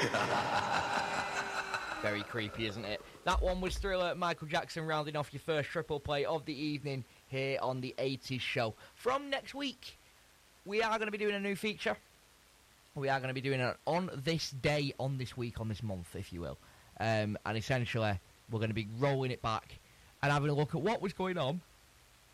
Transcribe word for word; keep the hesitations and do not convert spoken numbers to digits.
Very creepy, isn't it? That one was Thriller, Michael Jackson, rounding off your first triple play of the evening here on the eighties show. From next week, we are going to be doing a new feature. We are going to be doing it on this day, on this week, on this month, if you will. Um, and essentially, we're going to be rolling it back and having a look at what was going on